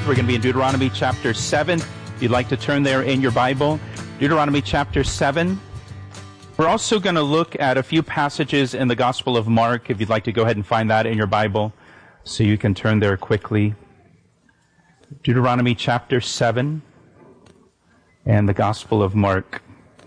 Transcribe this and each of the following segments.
We're going to be in Deuteronomy chapter 7. If you'd like to turn there in your Bible, Deuteronomy chapter 7. We're also going to look at a few passages in the Gospel of Mark, if you'd like to go ahead and find that in your Bible, so you can turn there quickly. Deuteronomy chapter 7 and the Gospel of Mark.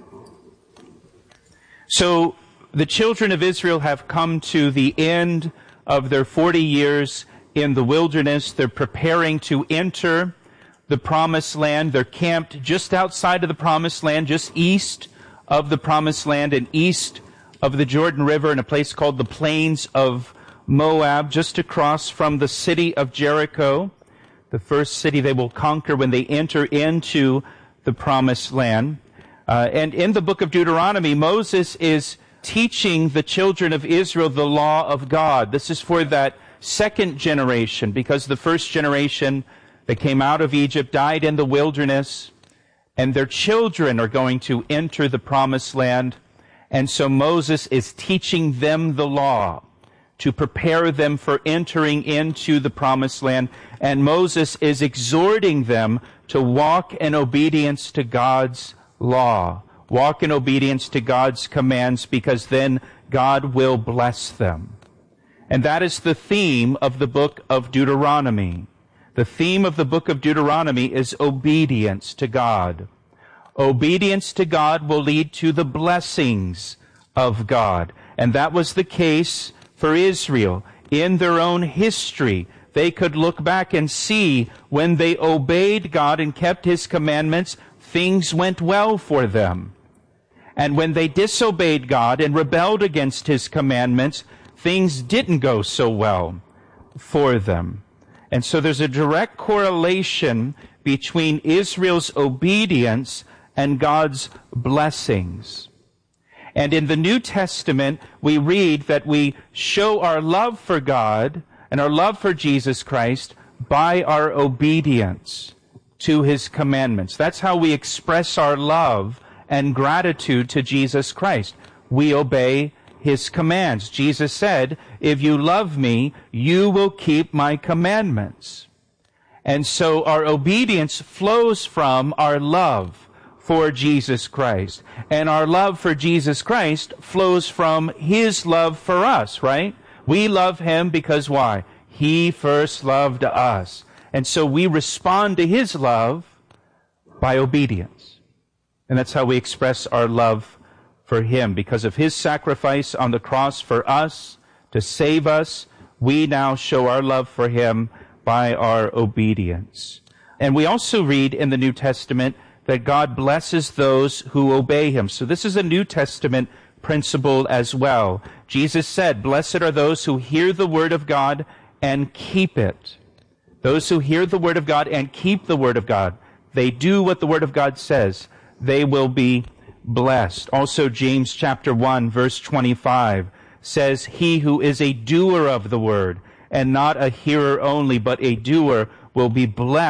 So, the children of Israel have come to the end of their 40 years in the wilderness. They're preparing to enter the Promised Land. They're camped just outside of the Promised Land, just east of the Promised Land and east of the Jordan River in a place called the Plains of Moab, just across from the city of Jericho, the first city they will conquer when they enter into the Promised Land. And in the book of Deuteronomy, Moses is teaching the children of Israel the law of God. This is for that second generation, because the first generation that came out of Egypt died in the wilderness, and their children are going to enter the Promised Land. And so Moses is teaching them the law to prepare them for entering into the Promised Land. And Moses is exhorting them to walk in obedience to God's law. Walk in obedience to God's commands, because then God will bless them. And that is the theme of the book of Deuteronomy. The theme of the book of Deuteronomy is obedience to God. Obedience to God will lead to the blessings of God. And that was the case for Israel. In their own history, they could look back and see when they obeyed God and kept His commandments, things went well for them. And when they disobeyed God and rebelled against His commandments, things didn't go so well for them. And so there's a direct correlation between Israel's obedience and God's blessings. And in the New Testament, we read that we show our love for God and our love for Jesus Christ by our obedience to His commandments. That's how we express our love and gratitude to Jesus Christ. We obey His commands. Jesus said, "If you love me, you will keep my commandments." And so our obedience flows from our love for Jesus Christ. And our love for Jesus Christ flows from His love for us, right? We love Him because why? He first loved us. And so we respond to His love by obedience. And that's how we express our love for Him. Because of His sacrifice on the cross for us, to save us, we now show our love for Him by our obedience. And we also read in the New Testament that God blesses those who obey Him. So this is a New Testament principle as well. Jesus said, "Blessed are those who hear the word of God and keep it." Those who hear the word of God and keep the word of God. They do what the word of God says. They will be blessed. Also, James chapter 1, verse 25 says, "He who is a doer of the word and not a hearer only, but a doer will be blessed